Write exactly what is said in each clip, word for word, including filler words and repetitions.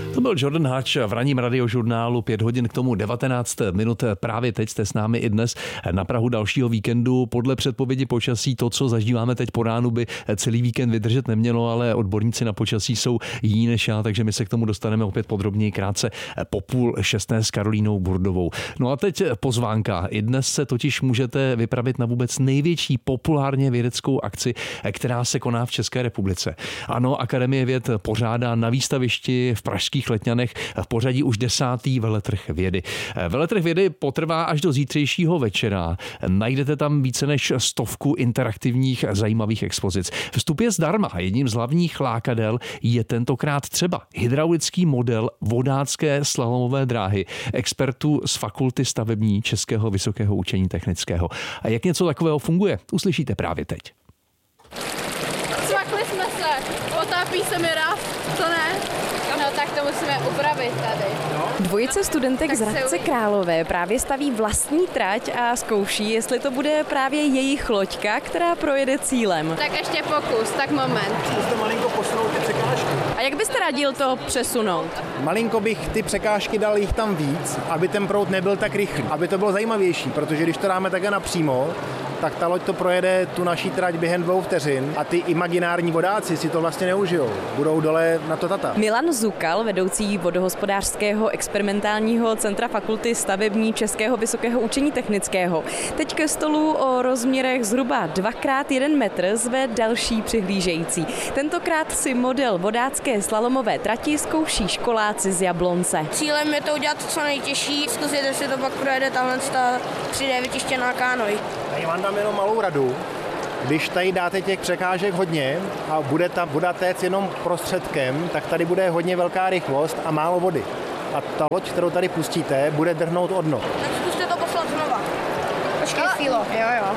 To byl Jordan Hatch v ranním radiožurnálu, pět hodin k tomu devatenáct minut. Právě teď jste s námi i dnes na prahu dalšího víkendu. Podle předpovědi počasí to, co zažíváme teď po ránu, by celý víkend vydržet nemělo, ale odborníci na počasí jsou jiní než já, takže my se k tomu dostaneme opět podrobněji krátce po půl šesté s Karolínou Burdovou. No a teď pozvánka. I dnes se totiž můžete vypravit na vůbec největší populárně vědeckou akci, která se koná v České republice. Ano, Akademie věd pořádá na výstavišti v pražských Letňanech v pořadí už desátý veletrh vědy. Veletrh vědy potrvá až do zítřejšího večera. Najdete tam více než stovku interaktivních zajímavých expozic. Vstup je zdarma. Jedním z hlavních lákadel je tentokrát třeba hydraulický model vodácké slalomové dráhy expertů z Fakulty stavební Českého vysokého učení technického. A jak něco takového funguje, uslyšíte právě teď. Cvakli jsme se, potápí se mi ráv, to ne? No tak to musíme upravit tady. Dvojice studentek Tak z Hradce se- Králové právě staví vlastní trať a zkouší, jestli to bude právě jejich loďka, která projede cílem. Tak ještě pokus, tak moment. Zkuste malinko posunout ty překážky. A jak byste radil to přesunout? Malinko bych ty překážky dal jich tam víc, aby ten proud nebyl tak rychlý, aby to bylo zajímavější, protože když to dáme takhle napřímo, tak ta loď to projede tu naší trať během dvou vteřin a ty imaginární vodáci si to vlastně neužijou. Budou dole na to tata. Milan Zukal, vedoucí vodohospodářského experimentálního centra Fakulty stavební Českého vysokého učení technického, teď ke stolu o rozměrech zhruba dvakrát jeden metr zve další přihlížející. Tentokrát si model vodácké slalomové trati zkouší školáci z Jablonce. Cílem je to udělat co nejtěžší, zkusit, jestli to pak projede tahle ta tři dé vytištěná kánoj. Tady vám dám jenom malou radu. Když tady dáte těch překážek hodně a bude ta voda téct jenom prostředkem, tak tady bude hodně velká rychlost a málo vody. A ta loď, kterou tady pustíte, bude drhnout o dno. Tak zkuste to poslat znova. Počkej chvíli. Jo, jo.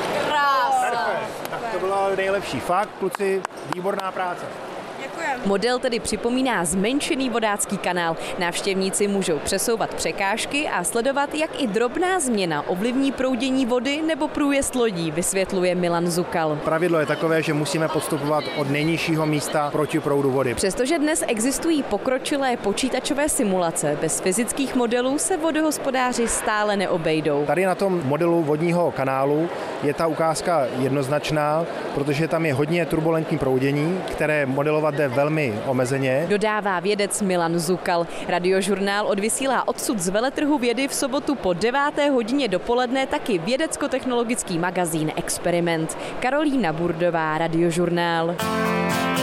Tak to bylo nejlepší. Fakt, kluci, výborná práce. Děkujeme. Model tedy připomíná zmenšený vodácký kanál. Návštěvníci můžou přesouvat překážky a sledovat, jak i drobná změna ovlivní proudění vody nebo průjezd lodí, vysvětluje Milan Zukal. Pravidlo je takové, že musíme postupovat od nejnižšího místa proti proudu vody. Přestože dnes existují pokročilé počítačové simulace, bez fyzických modelů se vodohospodáři stále neobejdou. Tady na tom modelu vodního kanálu je ta ukázka jednoznačná, protože tam je hodně turbulentní proudění, které modelovat jde velmi omezeně. Dodává vědec Milan Zukal. Radiožurnál odvysílá odsud z veletrhu vědy v sobotu po deváté hodině dopoledne taky vědecko-technologický magazín Experiment. Karolína Burdová, Radiožurnál.